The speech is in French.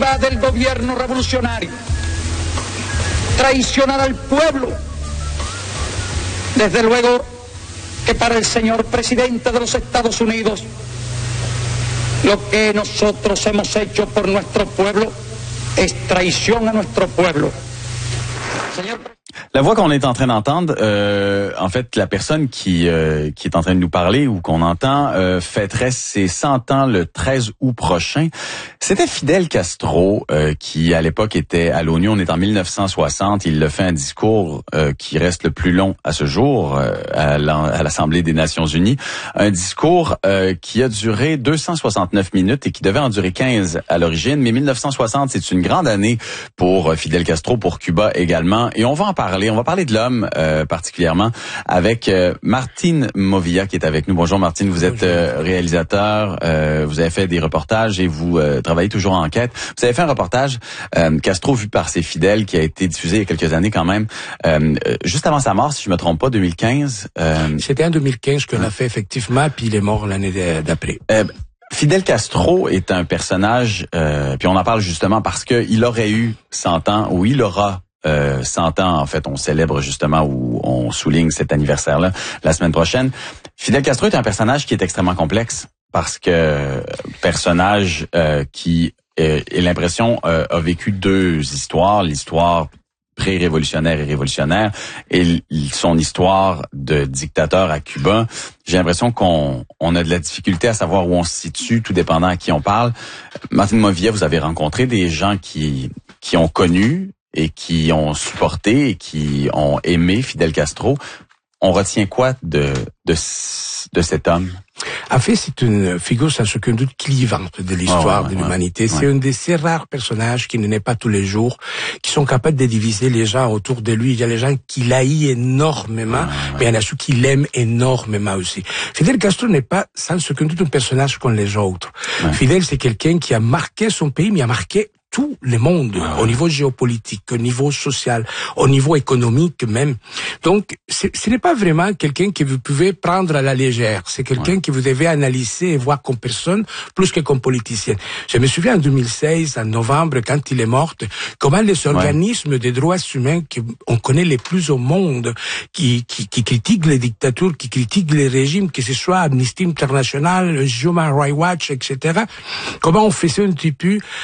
del gobierno revolucionario, traicionar al pueblo. Desde luego que para el señor presidente de los Estados Unidos, lo que nosotros hemos hecho por nuestro pueblo es traición a nuestro pueblo. Señor... La voix qu'on est en train d'entendre, en fait, la personne qui est en train de nous parler ou qu'on entend fêterait ses 100 ans le 13 août prochain. C'était Fidel Castro qui, à l'époque, était à l'ONU. On est en 1960. Il a fait un discours qui reste le plus long à ce jour à l'Assemblée des Nations Unies. Un discours qui a duré 269 minutes et qui devait en durer 15 à l'origine. Mais 1960, c'est une grande année pour Fidel Castro, pour Cuba également. Et on va en parler. On va parler de l'homme particulièrement avec Martín Movilla qui est avec nous. Bonjour Martín, vous êtes réalisateur, vous avez fait des reportages et vous travaillez toujours en enquête. Vous avez fait un reportage Castro vu par ses fidèles qui a été diffusé il y a quelques années quand même. Juste avant sa mort, si je me trompe pas, 2015. C'était en 2015 qu'on l'a fait effectivement, puis il est mort l'année d'après. Fidel Castro est un personnage, puis on en parle justement parce que il aurait eu 100 ans, ou il aura 100 ans, en fait, on célèbre justement ou on souligne cet anniversaire-là la semaine prochaine. Fidel Castro est un personnage qui est extrêmement complexe parce que personnage qui est l'impression a vécu deux histoires, l'histoire pré-révolutionnaire et révolutionnaire et son histoire de dictateur à Cuba. J'ai l'impression qu'on a de la difficulté à savoir où on se situe, tout dépendant à qui on parle. Martín Movilla, vous avez rencontré des gens qui ont connu et qui ont supporté et qui ont aimé Fidel Castro. On retient quoi de cet homme? En fait, c'est une figure sans aucun doute clivante de l'histoire de l'humanité. C'est un de ces rares personnages qui ne naît pas tous les jours, qui sont capables de diviser les gens autour de lui. Il y a les gens qui l'haïssent énormément, mais il y en a ceux qui l'aiment énormément aussi. Fidel Castro n'est pas sans aucun doute un personnage comme les autres. Fidel, c'est quelqu'un qui a marqué son pays, mais il a marqué tout le monde, au niveau géopolitique, au niveau social, au niveau économique même. Donc, ce n'est pas vraiment quelqu'un que vous pouvez prendre à la légère. C'est quelqu'un que vous devez analyser et voir comme personne, plus que comme politicien. Je me souviens en 2016, en novembre, quand il est mort, comment les organismes des droits humains qu'on connaît les plus au monde, qui critiquent les dictatures, qui critiquent les régimes, que ce soit Amnesty International, Human Rights Watch, etc., comment on faisait un petit peu